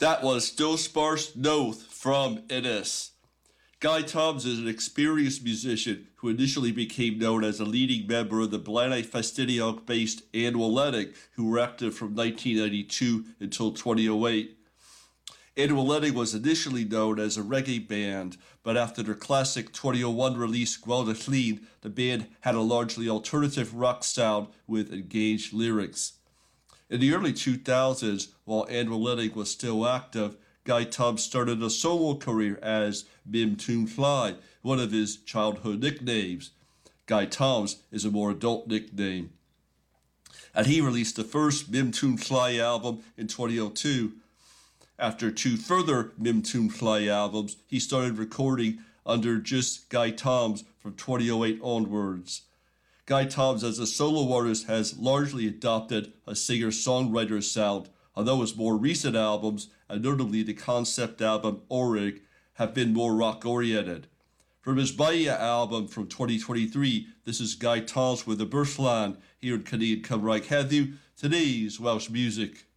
That was Still Sparse Noth from Innis. Guy Toms is an experienced musician who initially became known as a leading member of the Blaney Festiniog-based Annual Leading, who were active from 1992 until 2008. Annual Leading was initially known as a reggae band, but after their classic 2001 release Gwalda Clean, the band had a largely alternative rock sound with engaged lyrics. In the early 2000s, while Annual Leading was still active, Guy Toms started a solo career as Mim Toon Fly, one of his childhood nicknames. Guy Toms is a more adult nickname. And he released the first Mim Toon Fly album in 2002. After two further Mim Toon Fly albums, he started recording under just Guy Toms from 2008 onwards. Guy Toms as a solo artist has largely adopted a singer-songwriter sound, although his more recent albums, and notably the concept album Orig, have been more rock-oriented. From his Bahia album from 2023, this is Guy Toms with the Birthland here in Canadian Cymraeg Heddiw, today's Welsh music.